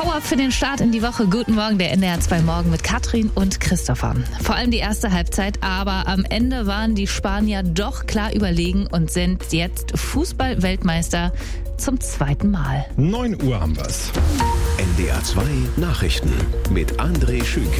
Schauer für den Start in die Woche. Guten Morgen, der NDR 2 Morgen mit Katrin und Christopher. Vor allem die erste Halbzeit, aber am Ende waren die Spanier doch klar überlegen und sind jetzt Fußball-Weltmeister zum zweiten Mal. 9 Uhr haben wir's. NDR 2 Nachrichten mit André Schünke.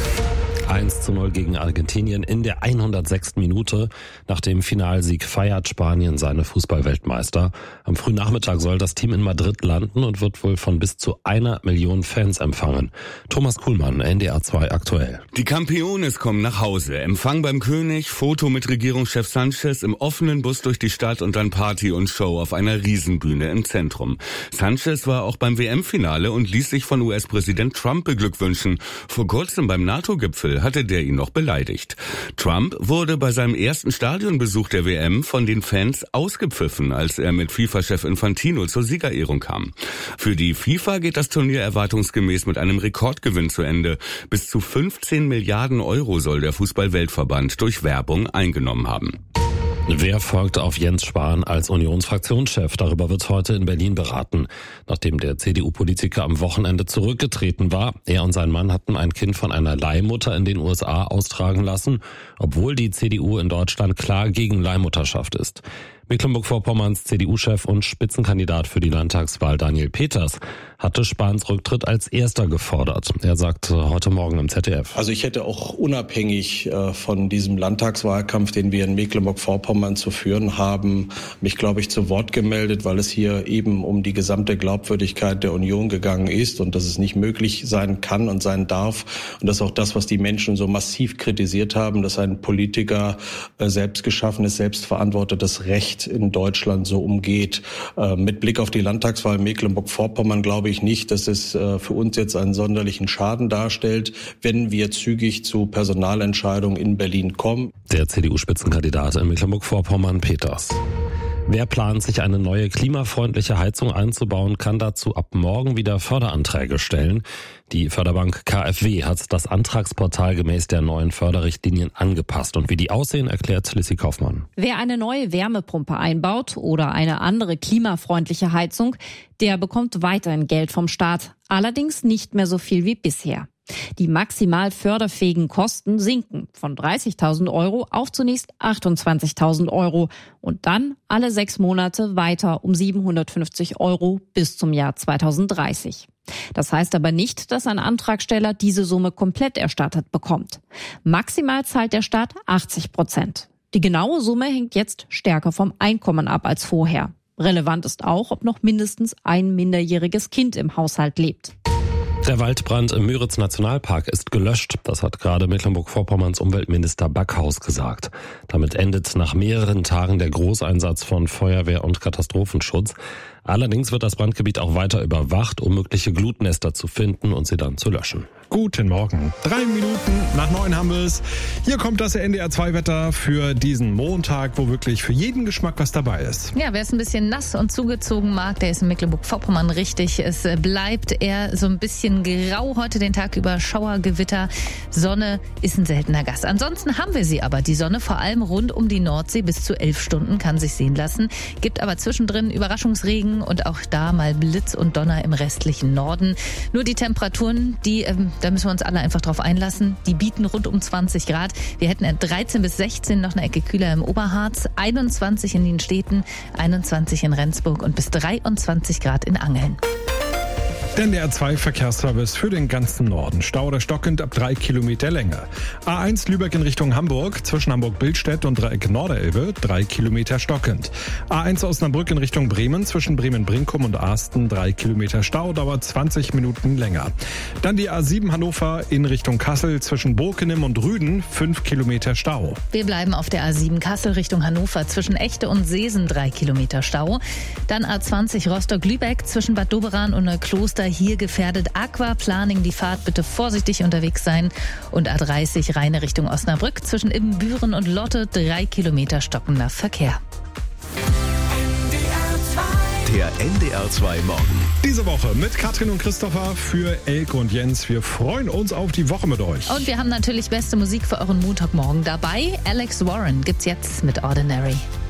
1:0 gegen Argentinien in der 106. Minute. Nach dem Finalsieg feiert Spanien seine Fußballweltmeister. Am frühen Nachmittag soll das Team in Madrid landen und wird wohl von bis zu 1 Million Fans empfangen. Thomas Kuhlmann, NDR 2 aktuell. Die Campeones kommen nach Hause. Empfang beim König, Foto mit Regierungschef Sanchez im offenen Bus durch die Stadt und dann Party und Show auf einer Riesenbühne im Zentrum. Sanchez war auch beim WM-Finale und ließ sich von US-Präsident Trump beglückwünschen. Vor kurzem beim NATO-Gipfel hatte der ihn noch beleidigt. Trump wurde bei seinem ersten Stadionbesuch der WM von den Fans ausgepfiffen, als er mit FIFA-Chef Infantino zur Siegerehrung kam. Für die FIFA geht das Turnier erwartungsgemäß mit einem Rekordgewinn zu Ende. Bis zu 15 Milliarden Euro soll der Fußball-Weltverband durch Werbung eingenommen haben. Wer folgt auf Jens Spahn als Unionsfraktionschef? Darüber wird heute in Berlin beraten. Nachdem der CDU-Politiker am Wochenende zurückgetreten war, er und sein Mann hatten ein Kind von einer Leihmutter in den USA austragen lassen, obwohl die CDU in Deutschland klar gegen Leihmutterschaft ist. Mecklenburg-Vorpommerns CDU-Chef und Spitzenkandidat für die Landtagswahl Daniel Peters hatte Spahns Rücktritt als erster gefordert. Er sagte heute Morgen im ZDF. Also ich hätte auch unabhängig von diesem Landtagswahlkampf, den wir in Mecklenburg-Vorpommern zu führen haben, mich, glaube ich, zu Wort gemeldet, weil es hier eben um die gesamte Glaubwürdigkeit der Union gegangen ist und dass es nicht möglich sein kann und sein darf. Und das ist auch das, was die Menschen so massiv kritisiert haben, dass ein Politiker selbstgeschaffenes, selbstverantwortetes Recht in Deutschland so umgeht. Mit Blick auf die Landtagswahl Mecklenburg-Vorpommern glaube ich nicht, dass es für uns jetzt einen sonderlichen Schaden darstellt, wenn wir zügig zu Personalentscheidungen in Berlin kommen. Der CDU-Spitzenkandidat in Mecklenburg-Vorpommern, Peters. Wer plant, sich eine neue klimafreundliche Heizung einzubauen, kann dazu ab morgen wieder Förderanträge stellen. Die Förderbank KfW hat das Antragsportal gemäß der neuen Förderrichtlinien angepasst. Und wie die aussehen, erklärt Lissy Kaufmann. Wer eine neue Wärmepumpe einbaut oder eine andere klimafreundliche Heizung, der bekommt weiterhin Geld vom Staat. Allerdings nicht mehr so viel wie bisher. Die maximal förderfähigen Kosten sinken von 30.000 Euro auf zunächst 28.000 Euro und dann alle 6 Monate weiter um 750 Euro bis zum Jahr 2030. Das heißt aber nicht, dass ein Antragsteller diese Summe komplett erstattet bekommt. Maximal zahlt der Staat 80%. Die genaue Summe hängt jetzt stärker vom Einkommen ab als vorher. Relevant ist auch, ob noch mindestens ein minderjähriges Kind im Haushalt lebt. Der Waldbrand im Müritz-Nationalpark ist gelöscht. Das hat gerade Mecklenburg-Vorpommerns Umweltminister Backhaus gesagt. Damit endet nach mehreren Tagen der Großeinsatz von Feuerwehr und Katastrophenschutz. Allerdings wird das Brandgebiet auch weiter überwacht, um mögliche Glutnester zu finden und sie dann zu löschen. Guten Morgen. 3 Minuten nach 9 haben wir es. Hier kommt das NDR 2 Wetter für diesen Montag, wo wirklich für jeden Geschmack was dabei ist. Ja, wer es ein bisschen nass und zugezogen mag, der ist in Mecklenburg-Vorpommern richtig. Es bleibt eher so ein bisschen grau heute den Tag über. Schauer, Gewitter, Sonne ist ein seltener Gast. Ansonsten haben wir sie aber, die Sonne, vor allem rund um die Nordsee. Bis zu 11 Stunden kann sich sehen lassen. Gibt aber zwischendrin Überraschungsregen und auch da mal Blitz und Donner im restlichen Norden. Nur die Temperaturen, da müssen wir uns alle einfach drauf einlassen. Die bieten rund um 20 Grad. Wir hätten 13 bis 16 noch eine Ecke kühler im Oberharz, 21 in den Städten, 21 in Rendsburg und bis 23 Grad in Angeln. Der NDR 2 Verkehrsservice für den ganzen Norden. Stau oder stockend ab 3 Kilometer Länge. A1 Lübeck in Richtung Hamburg, zwischen Hamburg-Billstedt und Dreieck Norderelbe, 3 Kilometer stockend. A1 Osnabrück in Richtung Bremen, zwischen Bremen-Brinkum und Ahsten, 3 Kilometer Stau, dauert 20 Minuten länger. Dann die A7 Hannover in Richtung Kassel, zwischen Burkenim und Rüden, 5 Kilometer Stau. Wir bleiben auf der A7 Kassel Richtung Hannover, zwischen Echte und Seesen 3 Kilometer Stau. Dann A20 Rostock-Lübeck, zwischen Bad Doberan und Neukloster, hier gefährdet Aquaplaning. Die Fahrt bitte vorsichtig unterwegs sein. Und A30 Rheine Richtung Osnabrück, zwischen Ibbenbüren und Lotte 3 Kilometer stockender Verkehr. Der NDR 2 Morgen. Diese Woche mit Katrin und Christopher für Elke und Jens. Wir freuen uns auf die Woche mit euch. Und wir haben natürlich beste Musik für euren Montagmorgen dabei. Alex Warren gibt's jetzt mit Ordinary.